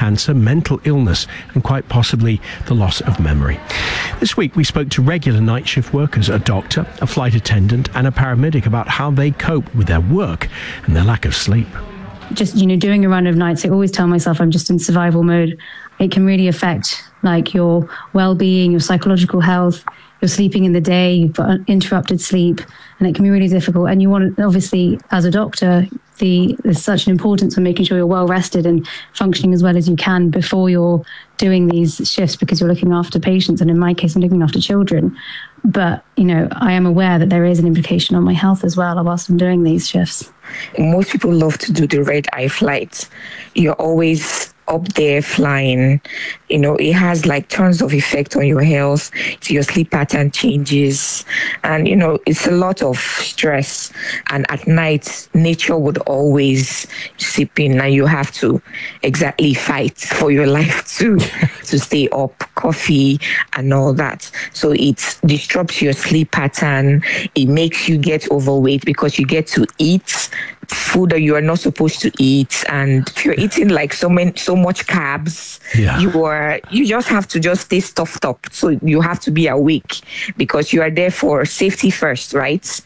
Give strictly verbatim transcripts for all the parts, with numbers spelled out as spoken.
cancer, mental illness, and quite possibly the loss of memory. This week we spoke to regular night shift workers, a doctor, a flight attendant, and a paramedic about how they cope with their work and their lack of sleep. Just, you know, doing a run of nights, I always tell myself I'm just in survival mode. It can really affect like your well-being, your psychological health. You're sleeping in the day, you've got interrupted sleep, and it can be really difficult. And you want, obviously, as a doctor, the there's such an importance on making sure you're well rested and functioning as well as you can before you're doing these shifts, because you're looking after patients, and in my case, I'm looking after children. But, you know, I am aware that there is an implication on my health as well whilst I'm doing these shifts. Most people love to do the red-eye flights. You're always up there flying. You know, it has like tons of effect on your health. So your sleep pattern changes, and you know, it's a lot of stress. And at night, nature would always seep in, and you have to exactly fight for your life to to stay up, coffee and all that. So it disrupts your sleep pattern. It makes you get overweight because you get to eat food that you are not supposed to eat, and if you're eating like so many so much carbs, yeah. you are you just have to just stay stuffed up. So you have to be awake because you are there for safety first, right?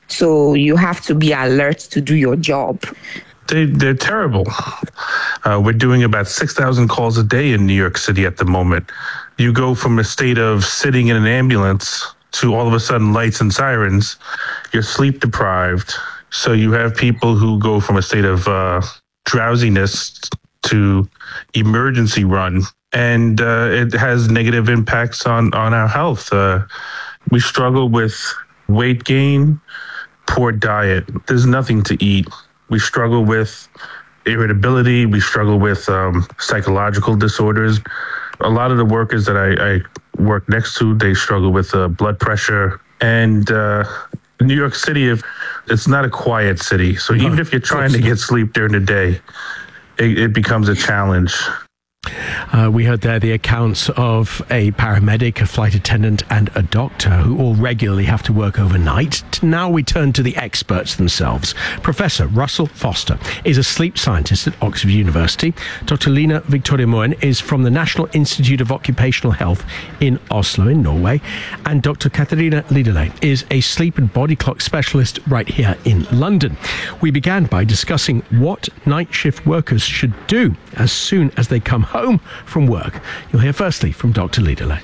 So you have to be alert to do your job. They, they're terrible. Uh, we're doing about six thousand calls a day in New York City at the moment. You go from a state of sitting in an ambulance to all of a sudden lights and sirens. You're sleep deprived. So you have people who go from a state of uh, drowsiness to emergency run, and uh, it has negative impacts on, on our health. Uh, we struggle with weight gain, poor diet. There's nothing to eat. We struggle with irritability. We struggle with um, psychological disorders. A lot of the workers that I, I work next to, they struggle with uh, blood pressure. And uh, New York City, if it's not a quiet city. So even if you're trying to get sleep during the day, it, it becomes a challenge. Uh, we heard there the accounts of a paramedic, a flight attendant and a doctor who all regularly have to work overnight. Now we turn to the experts themselves. Professor Russell Foster is a sleep scientist at Oxford University. Doctor Line Victoria Moen is from the National Institute of Occupational Health in Oslo in Norway. And Doctor Katarina Lidele is a sleep and body clock specialist right here in London. We began by discussing what night shift workers should do as soon as they come home from work. You'll hear firstly from Doctor Lidele.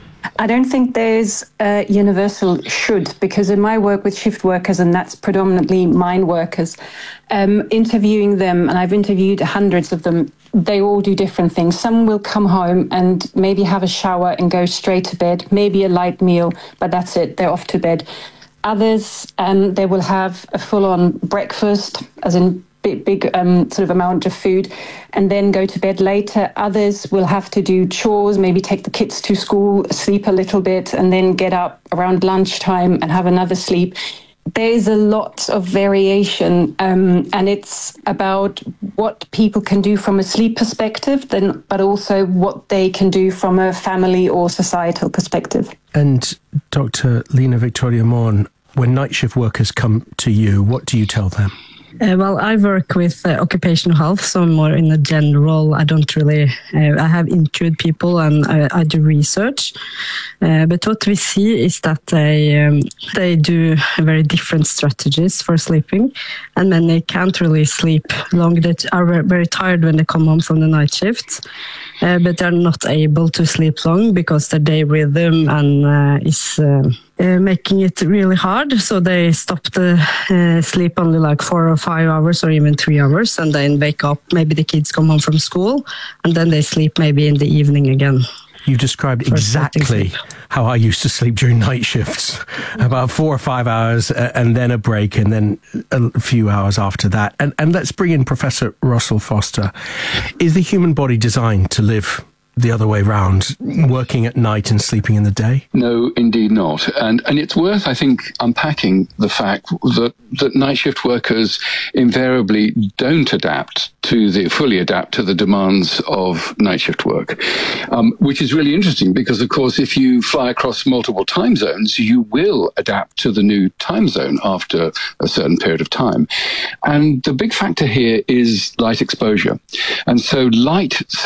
I don't think there's a universal should, because in my work with shift workers, and that's predominantly mine workers, um, interviewing them, and I've interviewed hundreds of them, they all do different things. Some will come home and maybe have a shower and go straight to bed, maybe a light meal, but that's it, they're off to bed. Others, um, they will have a full-on breakfast, as in big, big um, sort of amount of food, and then go to bed later. Others will have to do chores, maybe take the kids to school, sleep a little bit, and then get up around lunchtime and have another sleep. There's a lot of variation, um, and it's about what people can do from a sleep perspective, then, but also what they can do from a family or societal perspective. And Doctor Line Victoria Moen, when night shift workers come to you, what do you tell them? Uh, well, I work with uh, occupational health, so I'm more in a general. I don't really. Uh, I have interviewed people and I, I do research, uh, but what we see is that they um, they do very different strategies for sleeping, and many can't really sleep long. They are very tired when they come home from the night shift, uh, but they're not able to sleep long because their day rhythm and uh, is. Uh, Uh, making it really hard, so they stop the uh, sleep only like four or five hours or even three hours, and then wake up. Maybe the kids come home from school, and then they sleep maybe in the evening again. You've described exactly how I used to sleep during night shifts. About four or five hours, uh, and then a break, and then a few hours after that. And, and let's bring in Professor Russell Foster. Is the human body designed to live the other way round, working at night and sleeping in the day? No, indeed not. And and it's worth, I think, unpacking the fact that, that night shift workers invariably don't adapt to the, fully adapt to the demands of night shift work, um, which is really interesting because, of course, if you fly across multiple time zones, you will adapt to the new time zone after a certain period of time. And the big factor here is light exposure. And so light